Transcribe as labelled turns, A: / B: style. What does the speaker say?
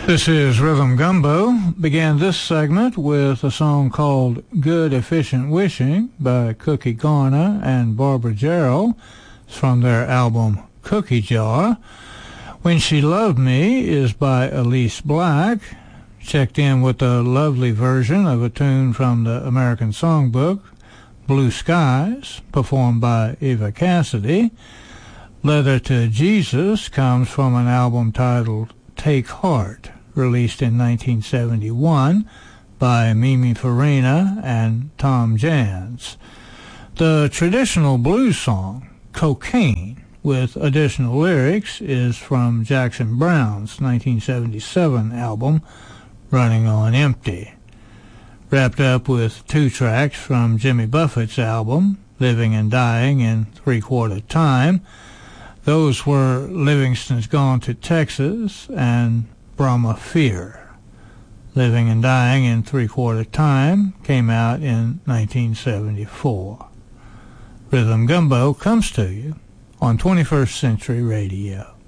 A: This is Rhythm Gumbo. Began this segment with a song called Good Efficient Wishing by Cookie Garner and Barbara Jarrell. It's from their album Cookie Jar. When She Loved Me is by Elise Black. Checked in with a lovely version of a tune from the American Songbook, Blue Skies, performed by Eva Cassidy. Letter to Jesus comes from an album titled Take Heart, released in 1971 by Mimi Farina and Tom Jans. The traditional blues song, Cocaine, with additional lyrics, is from Jackson Browne's 1977 album, Running on Empty. Wrapped up with 2 tracks from Jimmy Buffett's album, Living and Dying in Three-Quarter Time. Those were Livingston's Gone to Texas and Brahma Fear. Living and Dying in Three-Quarter Time came out in 1974. Rhythm Gumbo comes to you on 21st Century Radio.